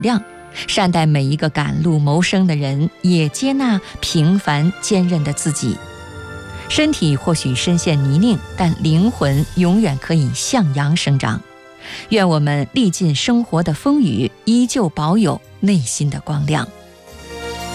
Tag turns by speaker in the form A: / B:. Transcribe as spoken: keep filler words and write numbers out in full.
A: 谅，善待每一个赶路谋生的人，也接纳平凡坚韧的自己。身体或许深陷泥泞，但灵魂永远可以向阳生长。愿我们历尽生活的风雨，依旧保有内心的光亮。